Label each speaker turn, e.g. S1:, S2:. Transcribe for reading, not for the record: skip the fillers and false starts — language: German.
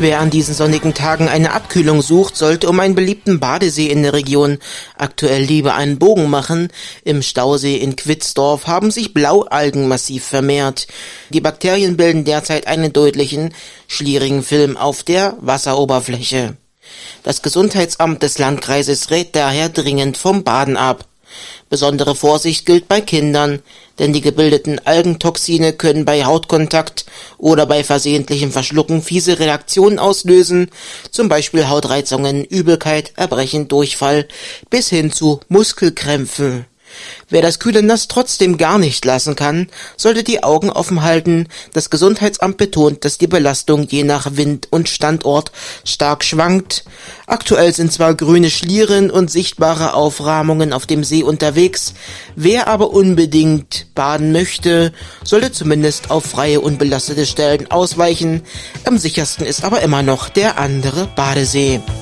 S1: Wer an diesen sonnigen Tagen eine Abkühlung sucht, sollte um einen beliebten Badesee in der Region aktuell lieber einen Bogen machen. Im Stausee in Quitzdorf haben sich Blaualgen massiv vermehrt. Die Bakterien bilden derzeit einen deutlichen, schlierigen Film auf der Wasseroberfläche. Das Gesundheitsamt des Landkreises rät daher dringend vom Baden ab. Besondere Vorsicht gilt bei Kindern, denn die gebildeten Algentoxine können bei Hautkontakt oder bei versehentlichem Verschlucken fiese Reaktionen auslösen, zum Beispiel Hautreizungen, Übelkeit, Erbrechen, Durchfall bis hin zu Muskelkrämpfen. Wer das kühle Nass trotzdem gar nicht lassen kann, sollte die Augen offen halten. Das Gesundheitsamt betont, dass die Belastung je nach Wind und Standort stark schwankt. Aktuell sind zwar grüne Schlieren und sichtbare Aufrahmungen auf dem See unterwegs. Wer aber unbedingt baden möchte, sollte zumindest auf freie, unbelastete Stellen ausweichen. Am sichersten ist aber immer noch der andere Badesee.